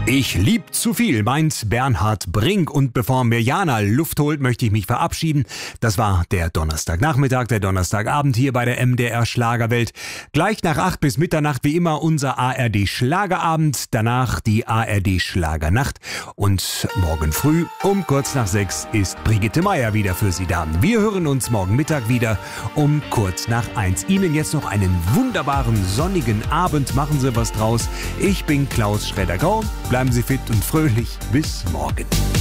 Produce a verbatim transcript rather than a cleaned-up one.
Ich lieb zu viel, meint Bernhard Brink. Und bevor Mirjana Luft holt, möchte ich mich verabschieden. Das war der Donnerstagnachmittag, der Donnerstagabend hier bei der M D R Schlagerwelt. Gleich nach acht bis Mitternacht wie immer unser A R D Schlagerabend. Danach die A R D Schlagernacht. Und morgen früh um kurz nach sechs ist Brigitte Meier wieder für Sie da. Wir hören uns morgen Mittag wieder um kurz nach eins. Ihnen jetzt noch einen wunderbaren sonnigen Abend. Machen Sie was draus. Ich bin Klaus Schredder-Grau. Bleiben Sie fit und fröhlich. Bis morgen.